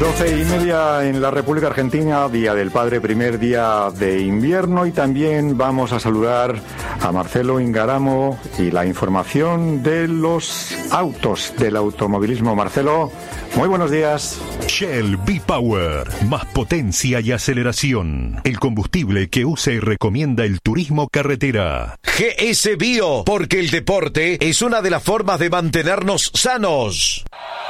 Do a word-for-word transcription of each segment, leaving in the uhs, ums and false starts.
Doce y media en la República Argentina, Día del Padre, primer día de invierno, y también vamos a saludar a Marcelo Ingaramo y la información de los autos, del automovilismo. Marcelo, muy buenos días. Shell V-Power, más potencia y aceleración. El combustible que usa y recomienda el turismo carretera. G S Bio, porque el deporte es una de las formas de mantenernos sanos.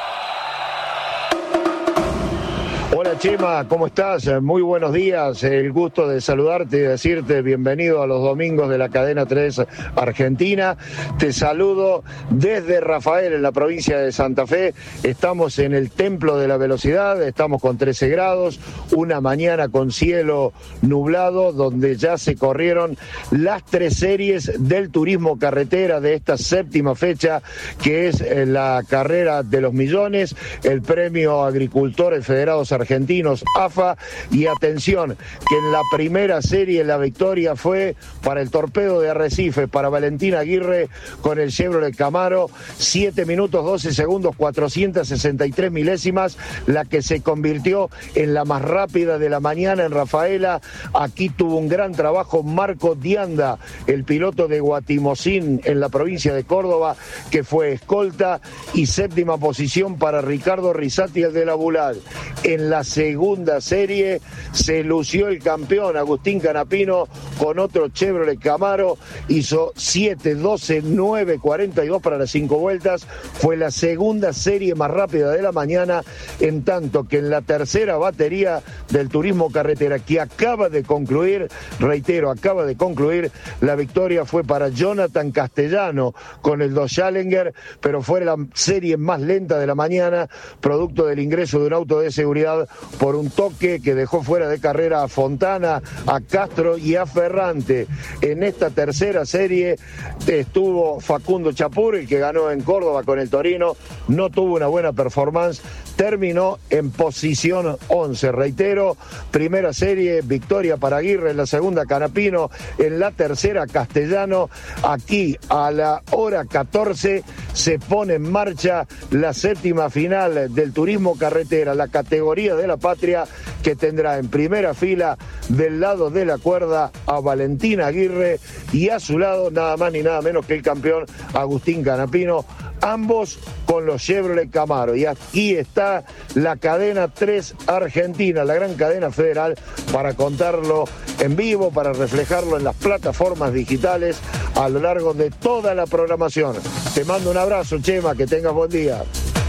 Hola Chema, ¿cómo estás? Muy buenos días, el gusto de saludarte y decirte bienvenido a los domingos de la cadena tres Argentina. Te saludo desde Rafael, en la provincia de Santa Fe. Estamos en el Templo de la Velocidad, estamos con trece grados, una mañana con cielo nublado, donde ya se corrieron las tres series del turismo carretera de esta séptima fecha, que es la carrera de los millones, el premio Agricultores Federados Argentinos Argentinos, A F A, y atención, que en la primera serie la victoria fue para el Torpedo de Arrecife, para Valentín Aguirre con el Chevrolet Camaro, siete minutos doce segundos, cuatrocientas sesenta y tres milésimas, la que se convirtió en la más rápida de la mañana en Rafaela. Aquí tuvo un gran trabajo Marco Dianda, el piloto de Guatimozín en la provincia de Córdoba, que fue escolta, y séptima posición para Ricardo Risati, el de la Bulal. En la segunda serie se lució el campeón Agustín Canapino con otro Chevrolet Camaro, hizo siete doce nueve cuarenta y dos para las cinco vueltas, fue la segunda serie más rápida de la mañana, en tanto que en la tercera batería del turismo carretera, que acaba de concluir, reitero, acaba de concluir, la victoria fue para Jonathan Castellano con el Dodge Challenger, pero fue la serie más lenta de la mañana, producto del ingreso de un auto de seguridad por un toque que dejó fuera de carrera a Fontana, a Castro y a Ferrante. En esta tercera serie estuvo Facundo Chapur, el que ganó en Córdoba con el Torino, no tuvo una buena performance, terminó en posición once. Reitero, primera serie, victoria para Aguirre, en la segunda Canapino, en la tercera Castellano. Aquí a la hora catorce se pone en marcha la séptima final del turismo carretera, la categoría de la patria, que tendrá en primera fila del lado de la cuerda a Valentín Aguirre y a su lado nada más ni nada menos que el campeón Agustín Canapino, ambos con los Chevrolet Camaro. Y aquí está la cadena tres Argentina, la gran cadena federal, para contarlo en vivo, para reflejarlo en las plataformas digitales a lo largo de toda la programación. Te mando un abrazo, Chema, que tengas buen día.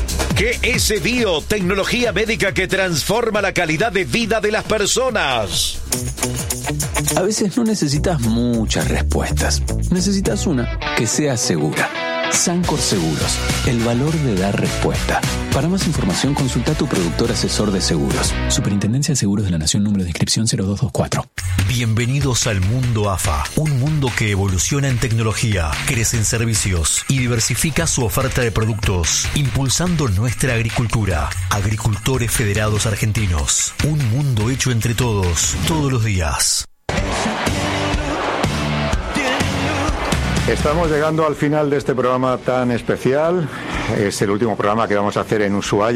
G S Bio, tecnología médica que transforma la calidad de vida de las personas. A veces no necesitas muchas respuestas, necesitas una que sea segura. Sancor Seguros, el valor de dar respuesta. Para más información, consulta a tu productor asesor de seguros. Superintendencia de Seguros de la Nación, número de inscripción cero dos dos cuatro. Bienvenidos al mundo A F A, un mundo que evoluciona en tecnología, crece en servicios y diversifica su oferta de productos, impulsando nuestra agricultura. Agricultores Federados Argentinos, un mundo hecho entre todos, todos los días. Estamos llegando al final de este programa tan especial. Es el último programa que vamos a hacer en Ushuaia.